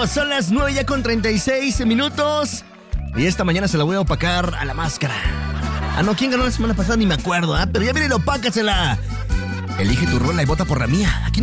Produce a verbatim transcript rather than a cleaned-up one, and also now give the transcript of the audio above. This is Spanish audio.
Bueno, son las nueve ya con treinta y seis minutos. Y esta mañana se la voy a opacar a la máscara. Ah, no, ¿quién ganó la semana pasada? Ni me acuerdo, ¿ah? Pero ya viene, opácasela. Elige tu rola y vota por la mía. Aquí